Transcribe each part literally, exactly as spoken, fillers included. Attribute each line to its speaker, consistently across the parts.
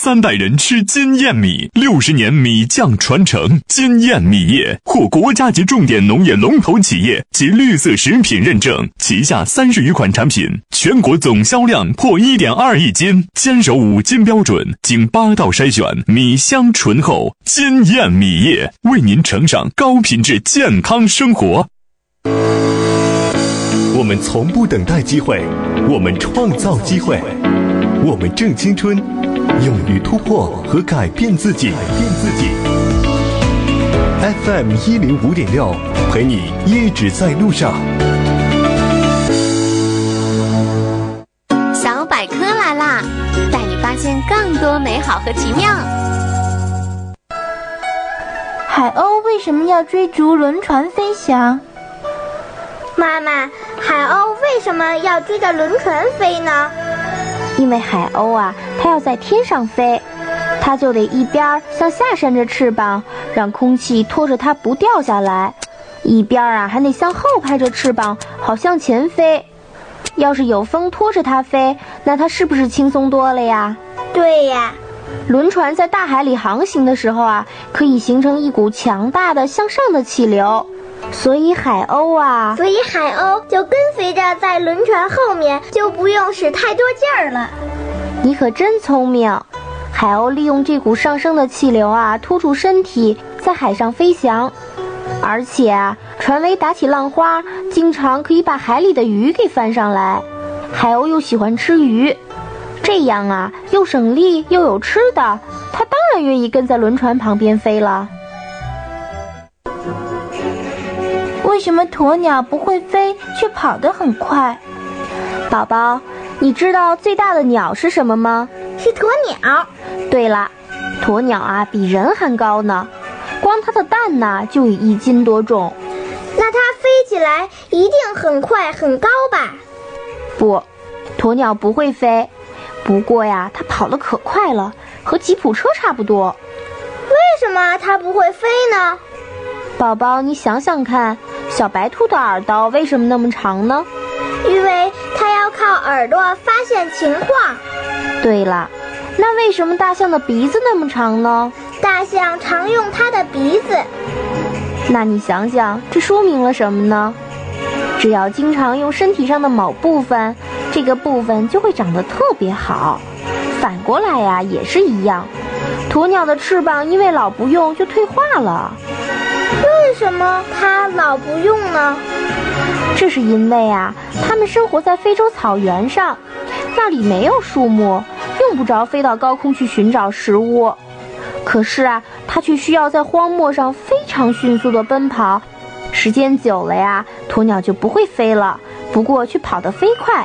Speaker 1: 三代人吃金燕米，六十年米酱传承。金燕米业获国家级重点农业龙头企业及绿色食品认证，旗下三十余款产品，全国总销量破 一点二亿斤，坚守五金标准，经八道筛选，米香醇厚。金燕米业为您呈上高品质健康生活。
Speaker 2: 我们从不等待机会，我们创造机会，我们正青春，勇于突破和改变自己。改变自己。F M 一零五点六，陪你一直在路上。
Speaker 3: 小百科来啦，带你发现更多美好和奇妙。
Speaker 4: 海鸥为什么要追逐轮船飞翔？
Speaker 5: 妈妈，海鸥为什么要追着轮船飞呢？
Speaker 4: 因为海鸥啊，它要在天上飞，它就得一边向下扇着翅膀，让空气拖着它不掉下来，一边啊还得向后拍着翅膀，好向前飞。要是有风拖着它飞，那它是不是轻松多了呀？
Speaker 5: 对呀。
Speaker 4: 轮船在大海里航行的时候啊，可以形成一股强大的向上的气流。所以海鸥啊，
Speaker 5: 所以海鸥就跟随着在轮船后面，就不用使太多劲儿了。
Speaker 4: 你可真聪明。海鸥利用这股上升的气流啊，拖住身体，在海上飞翔。而且啊，船尾打起浪花，经常可以把海里的鱼给翻上来。海鸥又喜欢吃鱼，这样啊，又省力又有吃的，它当然愿意跟在轮船旁边飞了。
Speaker 6: 为什么鸵鸟不会飞，却跑得很快？
Speaker 4: 宝宝，你知道最大的鸟是什么吗？
Speaker 5: 是鸵鸟。
Speaker 4: 对了，鸵鸟啊比人还高呢，光它的蛋呢就有一斤多重。
Speaker 5: 那它飞起来一定很快很高吧？
Speaker 4: 不，鸵鸟不会飞，不过呀，它跑得可快了，和吉普车差不多。
Speaker 5: 为什么它不会飞呢？
Speaker 4: 宝宝，你想想看，小白兔的耳朵为什么那么长呢？
Speaker 5: 因为它要靠耳朵发现情况。
Speaker 4: 对了，那为什么大象的鼻子那么长呢？
Speaker 5: 大象常用它的鼻子。
Speaker 4: 那你想想，这说明了什么呢？只要经常用身体上的某部分，这个部分就会长得特别好。反过来呀，也是一样。鸵鸟的翅膀因为老不用就退化了。
Speaker 5: 为什么它老不用呢？
Speaker 4: 这是因为啊，它们生活在非洲草原上，那里没有树木，用不着飞到高空去寻找食物。可是啊，它却需要在荒漠上非常迅速地奔跑，时间久了呀，鸵鸟就不会飞了，不过却跑得飞快。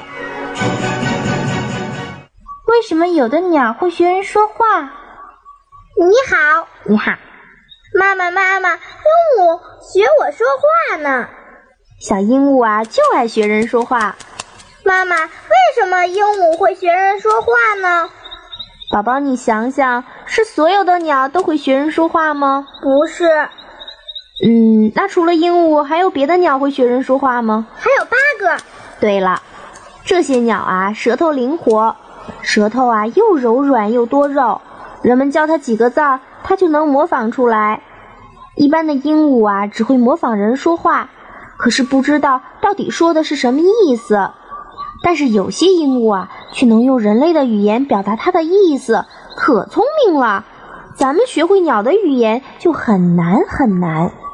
Speaker 6: 为什么有的鸟会学人说话？
Speaker 5: 你好。
Speaker 4: 你好。
Speaker 5: 妈妈妈妈，鹦鹉学我说话呢。
Speaker 4: 小鹦鹉啊，就爱学人说话。
Speaker 5: 妈妈，为什么鹦鹉会学人说话呢？
Speaker 4: 宝宝，你想想，是所有的鸟都会学人说话吗？
Speaker 5: 不是。
Speaker 4: 嗯，那除了鹦鹉，还有别的鸟会学人说话吗？
Speaker 5: 还有八个。
Speaker 4: 对了，这些鸟啊，舌头灵活，舌头啊又柔软又多肉，人们教它几个字儿，它就能模仿出来。一般的鹦鹉啊，只会模仿人说话，可是不知道到底说的是什么意思。但是有些鹦鹉啊，却能用人类的语言表达它的意思，可聪明了。咱们学会鸟的语言就很难很难。